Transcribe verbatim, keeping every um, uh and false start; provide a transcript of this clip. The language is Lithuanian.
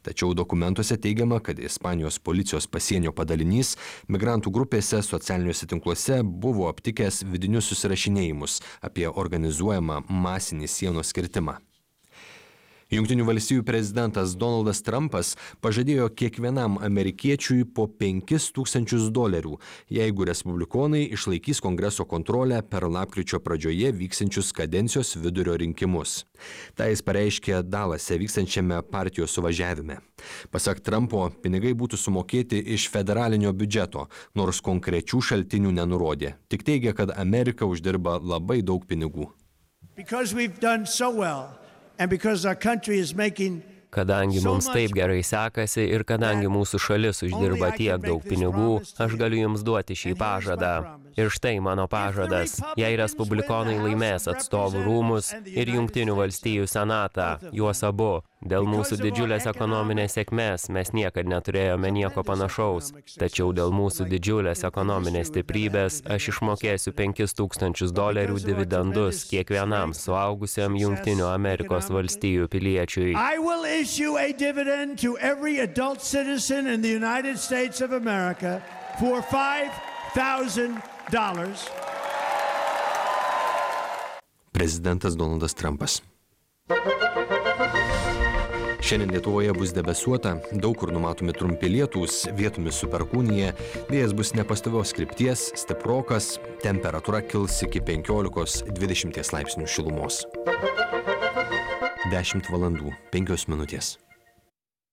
Tačiau dokumentuose teigiama, kad Ispanijos policijos pasienio padalinys migrantų grupėse socialiniuose tinkluose buvo aptikęs vidinius susirašinėjimus apie organizuojamą masinį sienos kirtimą. Jungtinių valstijų prezidentas Donaldas Trumpas pažadėjo kiekvienam amerikiečiui po penkis tūkstančius dolerių, jeigu respublikonai išlaikys Kongreso kontrolę per lapkričio pradžioje vyksiančius kadencijos vidurio rinkimus. Tai jis pareiškė Dalase vykstančiame partijos suvažiavime. Pasak Trumpo, pinigai būtų sumokėti iš federalinio biudžeto, nors konkrečių šaltinių nenurodė. Tik teigia, kad Amerika uždirba labai daug pinigų. Because we've done so well. And because our country is making Kadangi mums taip gerai sekasi ir kadangi mūsų šalis uždirba tiek daug pinigų, aš galiu jums duoti šį pažadą. Ir štai mano pažadas, jei respublikonai laimės atstovų rūmus ir Jungtinių valstijų senatą, juos abu, dėl mūsų didžiulės ekonominės sėkmės mes niekad neturėjome nieko panašaus, tačiau dėl mūsų didžiulės ekonominės stiprybės aš išmokėsiu penkis tūkstančius dolerių dividendus kiekvienam suaugusiam Jungtinių Amerikos valstijų piliečiui. issue a dividend to every adult citizen in the United States of America for five thousand dollars. Prezidentas Donaldas Trumpas. Šiandien Lietuvoje bus debesuota, daug kur numatomi trumpi lietūs, vietomis su perkūnija, vėjas bus nepastovios krypties, stiprokas, temperatūra kils iki penkiolikos dvidešimties laipsnių šilumos. dešimt valandų penkios minutės.